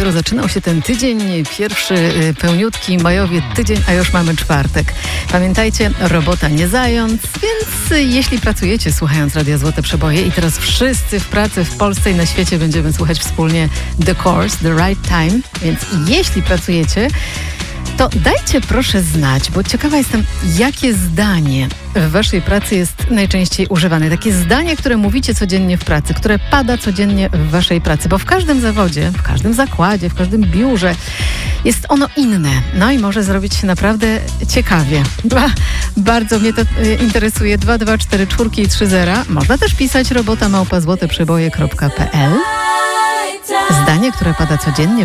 dopiero zaczynał się ten tydzień, pierwszy pełniutki majowy tydzień, a już mamy czwartek. Pamiętajcie, robota nie zając, więc jeśli pracujecie słuchając Radia Złote Przeboje i teraz wszyscy w pracy w Polsce i na świecie będziemy słuchać wspólnie The Course, The Right Time, więc jeśli pracujecie, to dajcie proszę znać, bo ciekawa jestem, jakie zdanie w waszej pracy jest najczęściej używane. Takie zdanie, które mówicie codziennie w pracy, które pada codziennie w waszej pracy, bo w każdym zawodzie, w każdym zakładzie, w każdym biurze jest ono inne. No i może zrobić się naprawdę ciekawie. Bardzo mnie to interesuje. 2244 i 30. Można też pisać robota@złoteprzeboje.pl. Zdanie, które pada codziennie